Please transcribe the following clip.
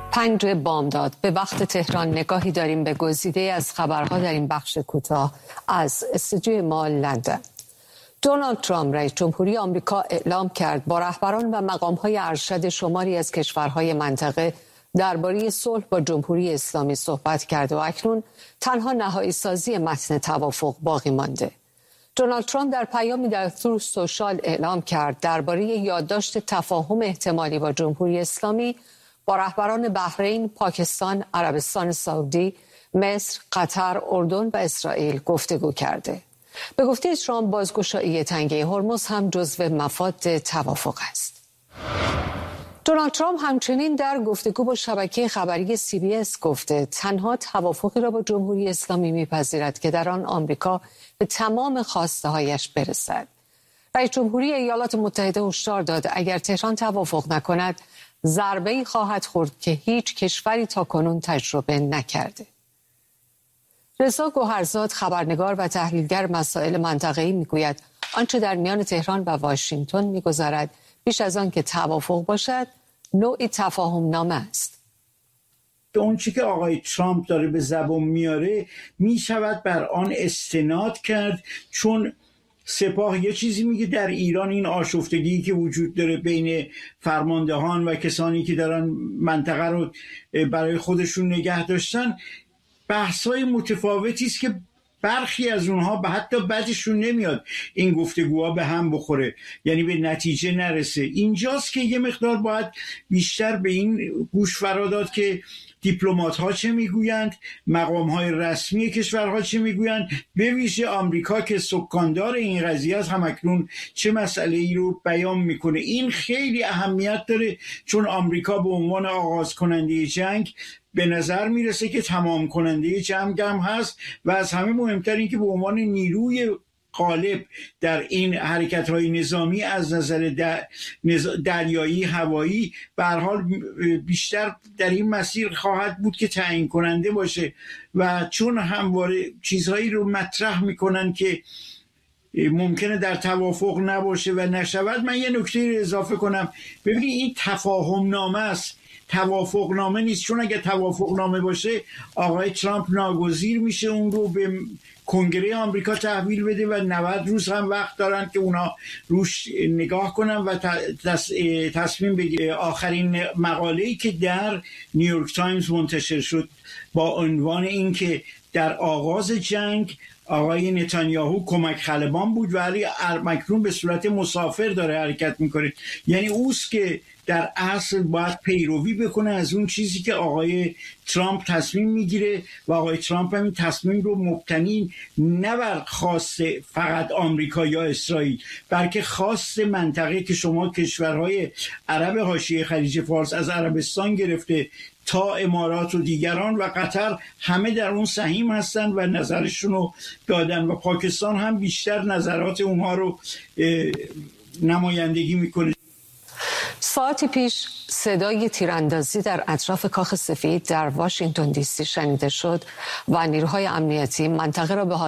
5 بامداد به وقت تهران نگاهی داریم به گزیده از خبرها در این بخش کوتاه از استودیوی ما لندن. دونالد ترامپ رئیس جمهوری آمریکا اعلام کرد با رهبران و مقام‌های ارشد شماری از کشورهای منطقه درباره صلح با جمهوری اسلامی صحبت کرد و اکنون تنها نهایی سازی متن توافق باقی مانده. دونالد ترامپ در پیامی در تروث سوشال اعلام کرد درباره یادداشت تفاهم احتمالی با جمهوری اسلامی با رهبران بحرین، پاکستان، عربستان سعودی، مصر، قطر، اردن و اسرائیل گفتگو کرده. به گفته ترامپ بازگشایی تنگه هرمز هم جزو مفاد توافق است. دونالد ترامپ همچنین در گفتگو با شبکه خبری CBS گفته تنها توافقی را با جمهوری اسلامی میپذیرد که در آن آمریکا به تمام خواسته هایش برسد. رئیس جمهوری ایالات متحده هشدار داد اگر تهران توافق نکند ضربه‌ای خواهد خورد که هیچ کشوری تاکنون تجربه نکرده. رضا گوهرزاد خبرنگار و تحلیلگر مسائل منطقه‌ای میگوید آنچه در میان تهران و واشنگتن میگذرد بیش از آن که توافق باشد نوعی تفاهم نامه است. اون چی که آقای ترامپ داره به زبان میاره میشود بر آن استناد کرد، چون سپاه یه چیزی میگه در ایران این آشفتگی که وجود داره بین فرماندهان و کسانی که دارن منطقه رو برای خودشون نگه داشتن بحث‌های متفاوتی است که برخی از اونها به حتی بعدشون نمیاد این گفتگوها به هم بخوره، یعنی به نتیجه نرسه. اینجاست که یه مقدار باید بیشتر به این گوش فرا داد که دیپلمات ها چه میگویند، مقام های رسمی کشورها چه میگویند، به ویژه آمریکا که سکاندار این قضیه است همکنون چه مسئله ای رو بیان میکنه. این خیلی اهمیت داره چون آمریکا به عنوان آغاز کننده جنگ به نظر میرسه که تمام کننده جنگ هم هست و از همه مهمتر این که به عنوان نیروی غالب در این حرکت‌های نظامی از نظر دریایی، هوایی به هر حال بیشتر در این مسیر خواهد بود که تعیین کننده باشه و چون همواره چیزهایی رو مطرح میکنن که ممکنه در توافق نباشه و نشود. من یه نکته رو اضافه کنم، ببینید این تفاهم نامه است، توافق نامه نیست، چون اگه توافق نامه باشه آقای ترامپ ناگزیر میشه اون رو به کنگره آمریکا تحویل بده و 90 روز هم وقت دارن که اونا روش نگاه کنن و تصمیم بگیره. آخرین مقاله‌ای که در نیویورک تایمز منتشر شد با عنوان این که در آغاز جنگ آقای نتانیاهو کمک خلبان بود ولی مکنون به صورت مسافر داره حرکت میکنه، یعنی اوست که در اصل باید پیروی بکنه از اون چیزی که آقای ترامپ تصمیم میگیره و آقای ترامپ هم این تصمیم رو مبتنی نه بر خواست فقط آمریکا یا اسرائیل بلکه خواست منطقه که شما کشورهای عرب حاشیه خلیج فارس از عربستان گرفته تا امارات و دیگران و قطر همه در اون سهیم هستن و نظرشون رو دادن و پاکستان هم بیشتر نظرات اونها رو نمایندگی میکنه. ساعتی پیش صدای تیراندازی در اطراف کاخ سفید در واشنگتن دی سی شنیده شد و نیروهای امنیتی منطقه را به